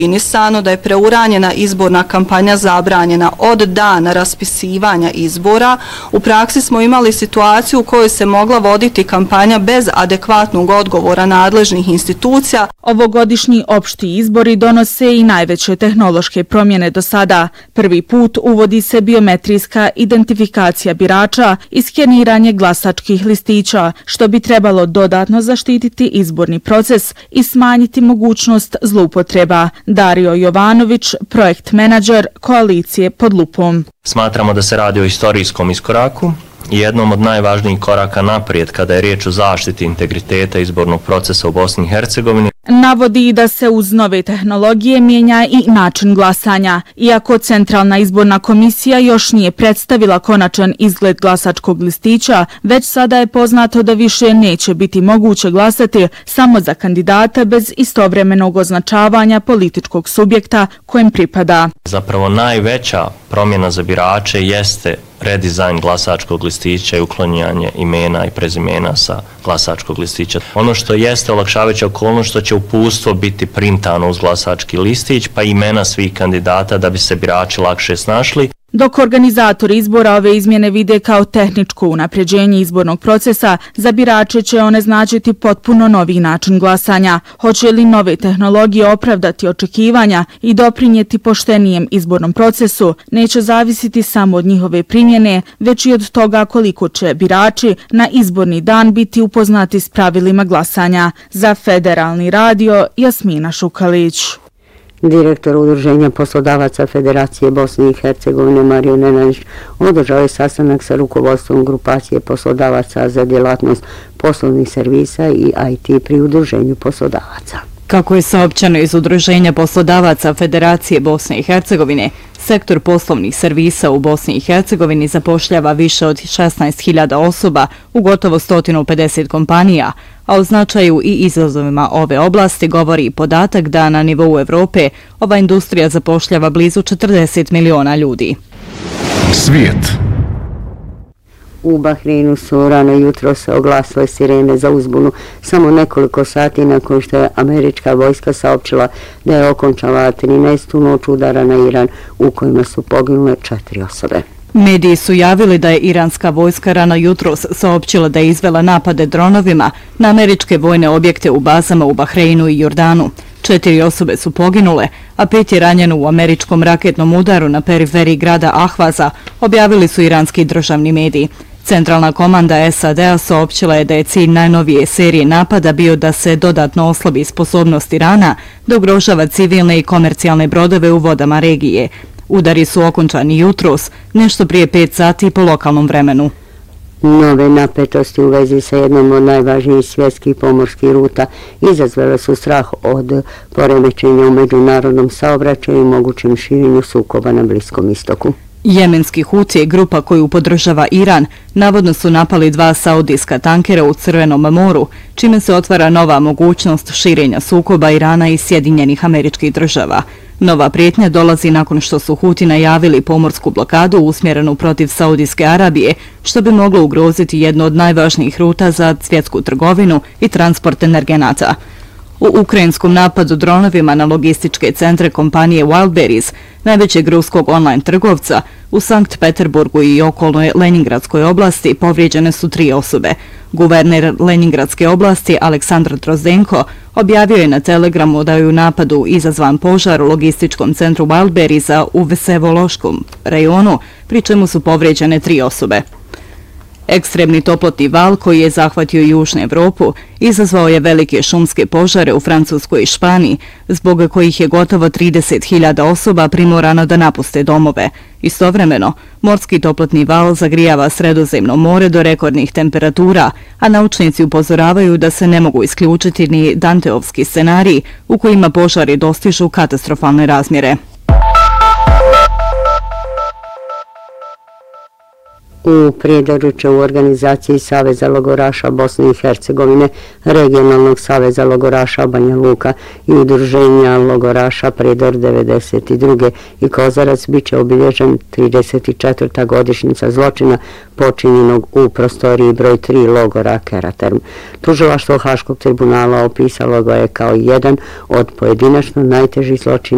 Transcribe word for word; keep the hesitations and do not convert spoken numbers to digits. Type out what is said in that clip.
Definisano da je preuranjena izborna kampanja zabranjena od dana raspisivanja izbora. U praksi smo imali situaciju u kojoj se mogla voditi kampanja bez adekvatnog odgovora nadležnih institucija. Ovogodišnji opšti izbori donose i najveće tehnološke promjene do sada. Prvi put uvodi se biometrijska identifikacija birača i skeniranje glasačkih listića, što bi trebalo dodatno zaštititi izborni proces i smanjiti mogućnost zloupotreba. Dario Jovanović, projekt menadžer Koalicije pod lupom. Smatramo da se radi o istorijskom iskoraku i jednom od najvažnijih koraka naprijed kada je riječ o zaštiti integriteta izbornog procesa u Bosni i Hercegovini. Navodi da se uz nove tehnologije mijenja i način glasanja. Iako Centralna izborna komisija još nije predstavila konačan izgled glasačkog listića, već sada je poznato da više neće biti moguće glasati samo za kandidata bez istovremenog označavanja političkog subjekta kojem pripada. Zapravo najveća promjena za birače jeste redizajn glasačkog listića i uklanjanje imena i prezimena sa glasačkog listića. Ono što jeste olakšavajuća okolnost što će uputstvo biti printano uz glasački listić pa imena svih kandidata da bi se birači lakše snašli. Dok organizatori izbora ove izmjene vide kao tehničko unapređenje izbornog procesa, za birače će one značiti potpuno novi način glasanja. Hoće li nove tehnologije opravdati očekivanja i doprinijeti poštenijem izbornom procesu, neće zavisiti samo od njihove primjene, već i od toga koliko će birači na izborni dan biti upoznati s pravilima glasanja. Za Federalni radio, Jasmina Šukalić. Direktor Udruženja poslodavaca Federacije Bosne i Hercegovine Mario Nenadić održao je sastanak sa rukovodstvom grupacije poslodavaca za djelatnost poslovnih servisa i I T pri Udruženju poslodavaca. Kako je saopćeno iz Udruženja poslodavaca Federacije Bosne i Hercegovine, sektor poslovnih servisa u Bosni i Hercegovini zapošljava više od šesnaest hiljada osoba u gotovo sto pedeset kompanija, a o značaju i izazovima ove oblasti govori i podatak da na nivou Evrope ova industrija zapošljava blizu četrdeset miliona ljudi. Svijet. U Bahreinu su rano jutro se oglasile sirene za uzbunu samo nekoliko sati nakon što je američka vojska saopćila da je okončala trinaestu noć udara na Iran u kojima su poginule četiri osobe. Mediji su javili da je iranska vojska rano jutros saopćila da je izvela napade dronovima na američke vojne objekte u bazama u Bahreinu i Jordanu. Četiri osobe su poginule, a pet je ranjeno u američkom raketnom udaru na periferiji grada Ahvaza, objavili su iranski državni mediji. Centralna komanda S A D-a saopćila je da je cilj najnovije serije napada bio da se dodatno oslabi sposobnost Irana da ugrožava civilne i komercijalne brodove u vodama regije. Udari su okončani jutros, nešto prije pet sati po lokalnom vremenu. Nove napetosti u vezi sa jednom od najvažnijih svjetskih pomorskih ruta izazvale su strah od poremećenja u međunarodnom saobraćaju i mogućem širenju sukoba na Bliskom istoku. Jemenski Huti, grupa koju podržava Iran, navodno su napali dva saudijska tankera u Crvenom moru, čime se otvara nova mogućnost širenja sukoba Irana i Sjedinjenih Američkih Država. Nova prijetnja dolazi nakon što su Huti najavili pomorsku blokadu usmjerenu protiv Saudijske Arabije, što bi moglo ugroziti jednu od najvažnijih ruta za svjetsku trgovinu i transport energenata. U ukrajinskom napadu dronovima na logističke centre kompanije Wildberries, najvećeg ruskog online trgovca, u Sankt Peterburgu i okolnoj Leningradskoj oblasti povrijeđene su tri osobe. Guverner Leningradske oblasti Aleksandar Drozdenko objavio je na Telegramu da je u napadu izazvan požar u logističkom centru Wildberriesa u Vsevološkom rajonu, pri čemu su povrijeđene tri osobe. Ekstremni toplotni val koji je zahvatio Južnu Evropu izazvao je velike šumske požare u Francuskoj i Španiji, zbog kojih je gotovo trideset hiljada osoba primorano da napuste domove. Istovremeno, morski toplotni val zagrijava Sredozemno more do rekordnih temperatura, a naučnici upozoravaju da se ne mogu isključiti ni Danteovski scenariji u kojima požari dostižu katastrofalne razmjere. U Prijedoruče u organizaciji Saveza logoraša Bosne i Hercegovine, Regionalnog saveza logoraša Banja Luka i Udruženja logoraša Prijedor devedeset druge i Kozarac bit će obilježen trideset četvrta godišnjica zločina počinjenog u prostoriji broj tri logora Keraterm. Tužilaštvo Haškog tribunala opisalo ga je kao jedan od pojedinačno najtežih zločina